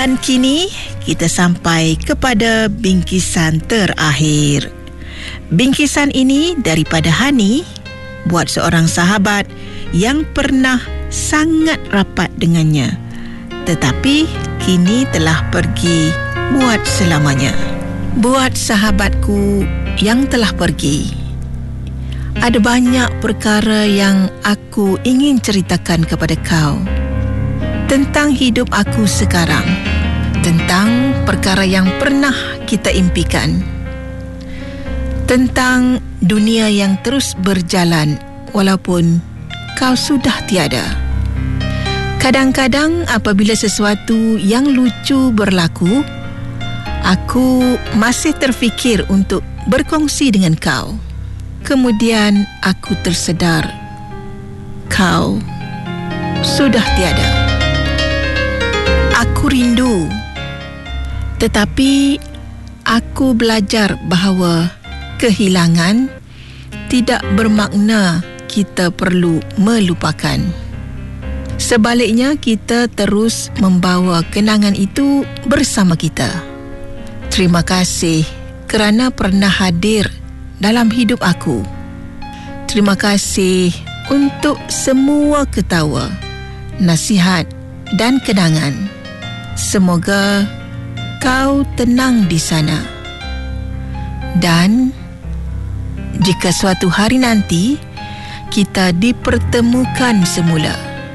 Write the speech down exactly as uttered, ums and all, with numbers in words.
Dan kini kita sampai kepada bingkisan terakhir. Bingkisan ini daripada Hani buat seorang sahabat yang pernah sangat rapat dengannya, tetapi kini telah pergi buat selamanya. Buat sahabatku yang telah pergi, ada banyak perkara yang aku ingin ceritakan kepada kau tentang hidup aku sekarang, tentang perkara yang pernah kita impikan, tentang dunia yang terus berjalan walaupun kau sudah tiada. Kadang-kadang apabila sesuatu yang lucu berlaku, aku masih terfikir untuk berkongsi dengan kau. Kemudian aku tersedar kau sudah tiada. Aku rindu, tetapi aku belajar bahawa kehilangan tidak bermakna kita perlu melupakan. Sebaliknya, kita terus membawa kenangan itu bersama kita. Terima kasih kerana pernah hadir dalam hidup aku. Terima kasih untuk semua ketawa, nasihat dan kenangan. Semoga kau tenang di sana. Dan jika suatu hari nanti kita dipertemukan semula,